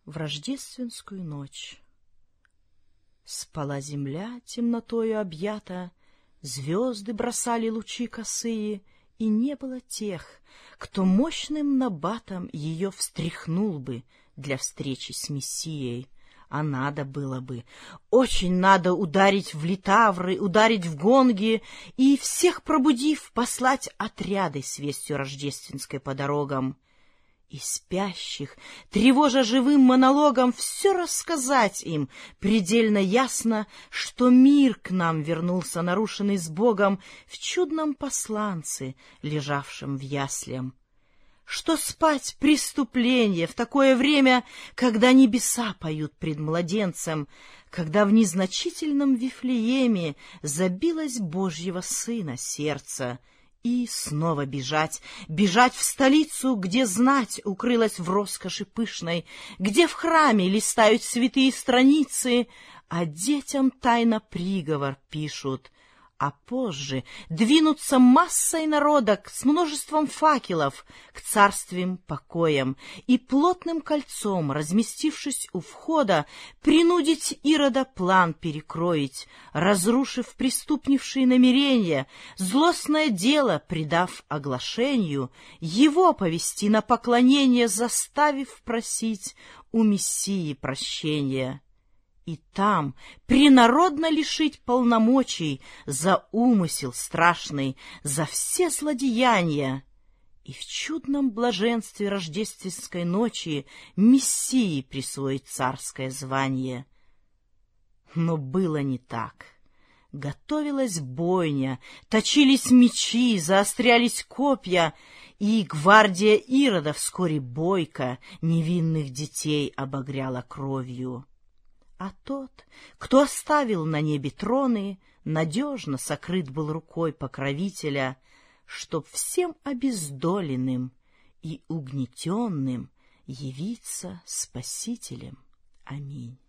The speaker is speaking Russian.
в рождественскую ночь. Спала земля, темнотою объята, звезды бросали лучи косые, и не было тех, кто мощным набатом ее встряхнул бы для встречи с Мессией. А надо было бы, очень надо ударить в литавры, ударить в гонги и, всех пробудив, послать отряды с вестью рождественской по дорогам. И спящих, тревожа живым монологом, все рассказать им предельно ясно, что мир к нам вернулся, нарушенный с Богом, в чудном посланце, лежавшем в яслям. Что спать преступление в такое время, когда небеса поют пред младенцем, когда в незначительном Вифлееме забилось Божьего Сына сердце, и снова бежать, бежать в столицу, где знать укрылась в роскоши пышной, где в храме листают святые страницы, а детям тайно приговор пишут, а позже двинуться массой народок с множеством факелов к царствиям покоям и плотным кольцом, разместившись у входа, принудить Ирода план перекроить, разрушив преступнившие намерения, злостное дело придав оглашению, его повести на поклонение, заставив просить у Мессии прощения. И там принародно лишить полномочий за умысел страшный, за все злодеяния. И в чудном блаженстве рождественской ночи Мессии присвоить царское звание. Но было не так. Готовилась бойня, точились мечи, заострялись копья, и гвардия Ирода вскоре бойко невинных детей обогряла кровью. А тот, кто оставил на небе троны, надежно сокрыт был рукой покровителя, чтоб всем обездоленным и угнетенным явиться Спасителем. Аминь.